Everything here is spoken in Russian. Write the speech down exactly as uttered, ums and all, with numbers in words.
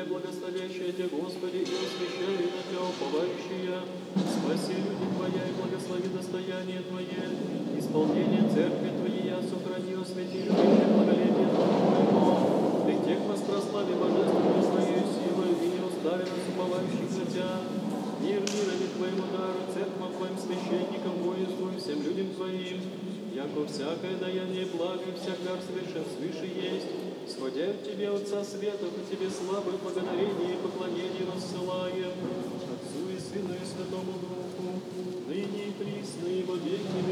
Твоя, благословящая Тебя, Господи, и освящая на Тебя уповающие. Спаси люди Твоя и благослови достояние Твое, исполнение церкви Твоей, сохрани, освети любящее благолепие Твоего. Ты тех воспрослави божественную Своей силой и не остави нас уповающих на Тебя. Мир мирови Твоему дару, церквам Твоим священникам, воинству и всем людям Твоим, яко всякое даяние блага и всяк дар совершен свыше есть, сходя в Тебе, Отца Светов, и Тебе славы, благодарение и поклонение воссылаем, Отцу и Сыну и Святому Духу, ныне и присно и во веки веков.